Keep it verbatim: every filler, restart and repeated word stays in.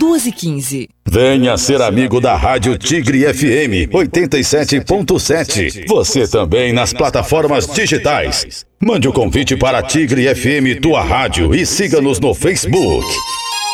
doze quinze. Venha ser amigo da Rádio Tigre F M oitenta e sete ponto sete. Você também nas plataformas digitais. Mande o convite para Tigre F M, tua rádio, e siga-nos no Facebook.